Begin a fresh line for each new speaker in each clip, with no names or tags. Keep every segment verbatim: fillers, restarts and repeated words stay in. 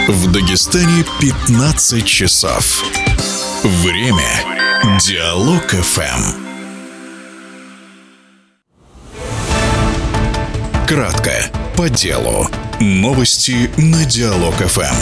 В Дагестане пятнадцать часов. Время Диалог эф эм. Кратко, по делу. Новости на Диалог эф эм.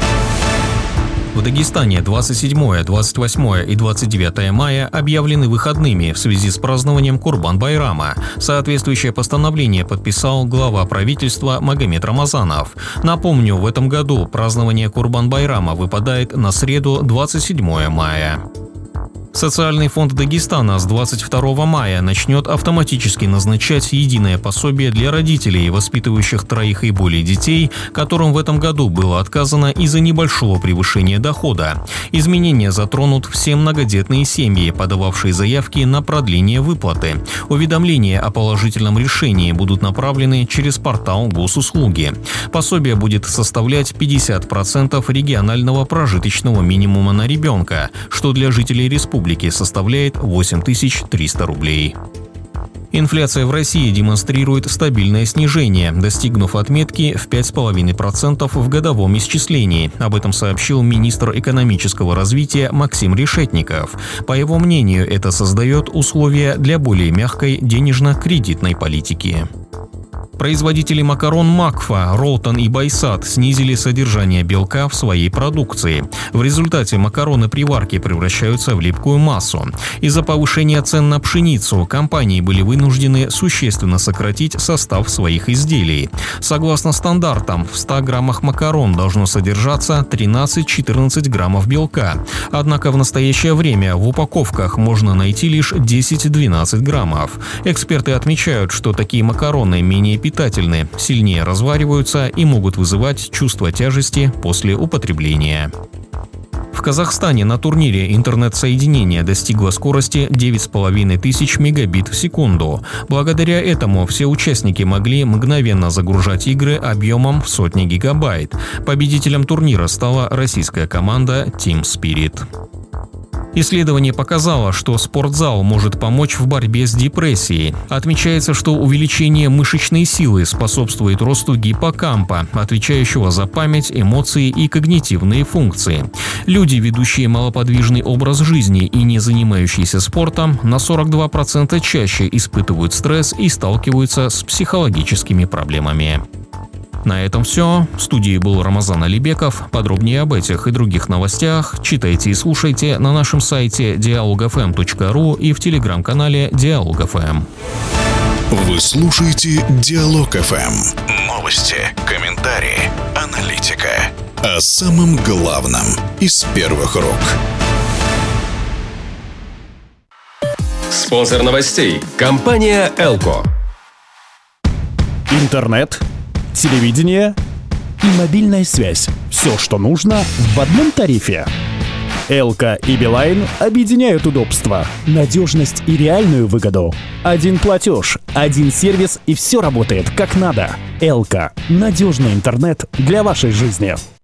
В Дагестане двадцать седьмое, двадцать восьмое и двадцать девятое мая объявлены выходными в связи с празднованием Курбан-Байрама. Соответствующее постановление подписал глава правительства Магомед Рамазанов. Напомню, в этом году празднование Курбан-Байрама выпадает на среду двадцать седьмое мая. Социальный фонд Дагестана с двадцать второго мая начнет автоматически назначать единое пособие для родителей, воспитывающих троих и более детей, которым в этом году было отказано из-за небольшого превышения дохода. Изменения затронут все многодетные семьи, подававшие заявки на продление выплаты. Уведомления о положительном решении будут направлены через портал госуслуги. Пособие будет составлять пятьдесят процентов регионального прожиточного минимума на ребенка, что для жителей республики составляет восемь тысяч триста рублей. Инфляция в России демонстрирует стабильное снижение, достигнув отметки в пять целых пять десятых процента в годовом исчислении. Об этом сообщил министр экономического развития Максим Решетников. По его мнению, это создает условия для более мягкой денежно-кредитной политики. Производители макарон Макфа, Ролтон и Байсад снизили содержание белка в своей продукции. В результате макароны при варке превращаются в липкую массу. Из-за повышения цен на пшеницу компании были вынуждены существенно сократить состав своих изделий. Согласно стандартам, в ста граммах макарон должно содержаться тринадцать-четырнадцать граммов белка. Однако в настоящее время в упаковках можно найти лишь десять-двенадцать граммов. Эксперты отмечают, что такие макароны менее питательны. питательны, сильнее развариваются и могут вызывать чувство тяжести после употребления. В Казахстане на турнире интернет-соединение достигло скорости девять с половиной тысяч мегабит в секунду. Благодаря этому все участники могли мгновенно загружать игры объемом в сотни гигабайт. Победителем турнира стала российская команда Team Spirit. Исследование показало, что спортзал может помочь в борьбе с депрессией. Отмечается, что увеличение мышечной силы способствует росту гиппокампа, отвечающего за память, эмоции и когнитивные функции. Люди, ведущие малоподвижный образ жизни и не занимающиеся спортом, на сорок два процента чаще испытывают стресс и сталкиваются с психологическими проблемами. На этом все. В студии был Рамазан Алибеков. Подробнее об этих и других новостях читайте и слушайте на нашем сайте диалог эф эм точка ру и в телеграм-канале Диалог эф эм.
Вы слушаете Диалог эф эм. Новости, комментарии, аналитика. О самом главном из первых рук.
Спонсор новостей – компания Элко.
Интернет, телевидение и мобильная связь. Все, что нужно в одном тарифе. Элко и Билайн объединяют удобства, надежность и реальную выгоду. Один платеж, один сервис и все работает как надо. Элко – надежный интернет для вашей жизни.